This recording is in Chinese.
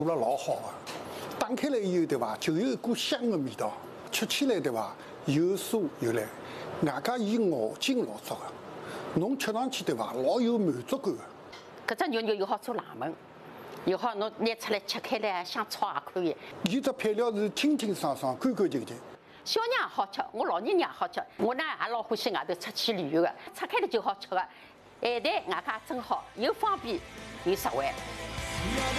做了老好啊，打开来以后对吧，就有一股香的味道，吃起来对吧，有酥有烂，外加以咬劲老足的，侬吃上去对吧，老有满足感的。 搿只肉又好做冷焖，又好侬拿出来吃开来像炒也可以。 伊只配料是清清爽爽、干干净净。 小人也好吃，我老年人也好吃。我呢也老欢喜外头出去旅游的，拆开了就好吃的。咸淡外加真好，又方便又实惠。